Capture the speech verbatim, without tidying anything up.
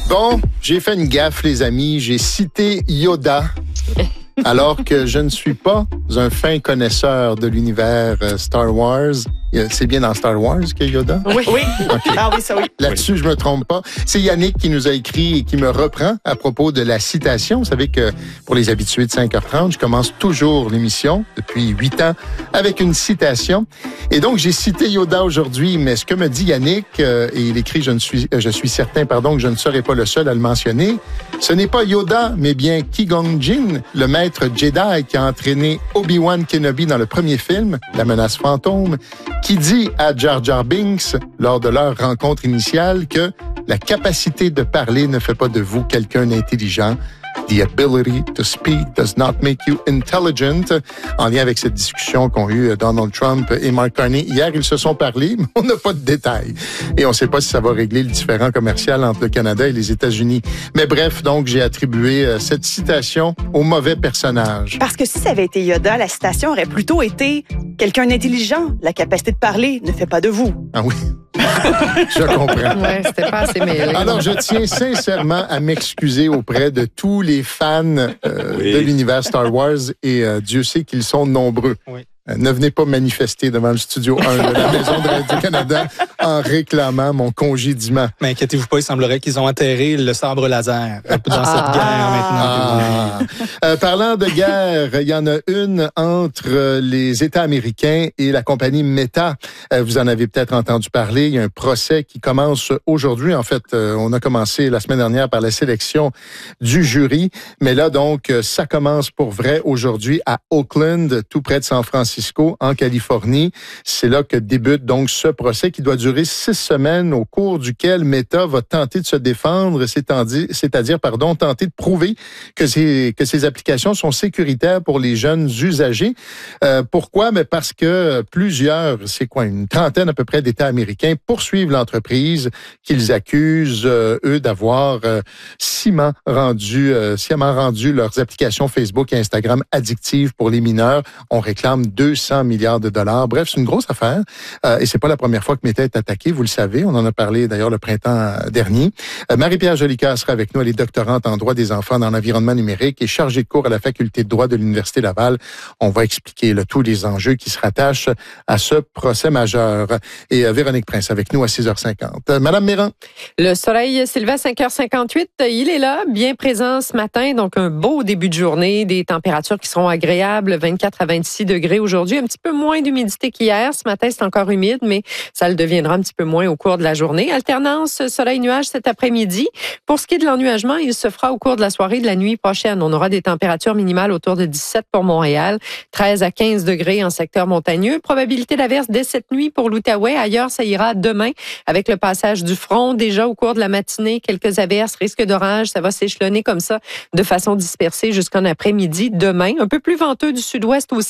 Bon, j'ai fait une gaffe, les amis. J'ai cité Yoda, alors que je ne suis pas un fin connaisseur de l'univers Star Wars. C'est bien dans Star Wars qu'il y a Yoda? Oui, oui. Okay. Ah oui, ça oui. Là-dessus, je me trompe pas. C'est Yannick qui nous a écrit et qui me reprend à propos de la citation. Vous savez que pour les habitués de cinq heures trente, je commence toujours l'émission depuis huit ans avec une citation. Et donc, j'ai cité Yoda aujourd'hui, mais ce que me dit Yannick, euh, et il écrit, je ne suis, euh, je suis certain, pardon, que je ne serai pas le seul à le mentionner, ce n'est pas Yoda, mais bien Qui-Gon Jinn, le maître Jedi qui a entraîné Obi-Wan Kenobi dans le premier film, La menace fantôme, qui dit à Jar Jar Binks, lors de leur rencontre initiale, que la capacité de parler ne fait pas de vous quelqu'un d'intelligent. The ability to speak does not make you intelligent. En lien avec cette discussion qu'ont eue Donald Trump et Mark Carney hier, ils se sont parlé, mais on n'a pas de détails. Et on ne sait pas si ça va régler le différend commercial entre le Canada et les États-Unis. Mais bref, donc, j'ai attribué cette citation au mauvais personnage. Parce que si ça avait été Yoda, la citation aurait plutôt été « Quelqu'un d'intelligent, la capacité de parler ne fait pas de vous. » Ah oui. Je comprends. Ouais, c'était pas assez mêlé. Alors, je tiens sincèrement à m'excuser auprès de tous les fans euh, oui. de l'univers Star Wars et euh, Dieu sait qu'ils sont nombreux. Oui. Euh, ne venez pas manifester devant le studio un de la Maison de Radio-Canada en réclamant mon congédiement. Mais inquiétez-vous pas, il semblerait qu'ils ont enterré le sabre laser dans ah, cette guerre maintenant. Ah. Euh, parlant de guerre, il y en a une entre les États américains et la compagnie Meta. Euh, vous en avez peut-être entendu parler. Il y a un procès qui commence aujourd'hui. En fait, euh, on a commencé la semaine dernière par la sélection du jury. Mais là, donc, ça commence pour vrai aujourd'hui à Oakland, tout près de San Francisco, en Californie. C'est là que débute donc ce procès qui doit durer six semaines, au cours duquel Meta va tenter de se défendre, c'est-à-dire, pardon, tenter de prouver que ces, que ces applications sont sécuritaires pour les jeunes usagers. Euh, pourquoi? Mais parce que plusieurs, c'est quoi, une trentaine à peu près d'États américains poursuivent l'entreprise qu'ils accusent, euh, eux, d'avoir euh, sciemment rendu, euh, sciemment rendu leurs applications Facebook et Instagram addictives pour les mineurs. On réclame deux cents milliards de dollars. Bref, c'est une grosse affaire. Euh, et c'est pas la première fois que Meta est attaqué, vous le savez. On en a parlé d'ailleurs le printemps dernier. Euh, Marie-Pierre Jolicoeur sera avec nous. Elle est doctorante en droit des enfants dans l'environnement numérique et chargée de cours à la faculté de droit de l'Université Laval. On va expliquer là, tous les enjeux qui se rattachent à ce procès majeur. Et euh, Véronique Prince avec nous à six heures cinquante. Euh, Madame Méran. Le soleil s'élève à cinq heures cinquante-huit. Il est là, bien présent ce matin. Donc, un beau début de journée. Des températures qui seront agréables, vingt-quatre à vingt-six degrés aujourd'hui. Un petit peu moins d'humidité qu'hier. Ce matin, c'est encore humide, mais ça le deviendra un petit peu moins au cours de la journée. Alternance soleil-nuage cet après-midi. Pour ce qui est de l'ennuagement, il se fera au cours de la soirée de la nuit prochaine. On aura des températures minimales autour de dix-sept pour Montréal, treize à quinze degrés en secteur montagneux. Probabilité d'averse dès cette nuit pour l'Outaouais. Ailleurs, ça ira demain avec le passage du front. Déjà au cours de la matinée, quelques averses, risque d'orage. Ça va s'échelonner comme ça de façon dispersée jusqu'en après-midi. Demain, un peu plus venteux du sud-ouest aussi.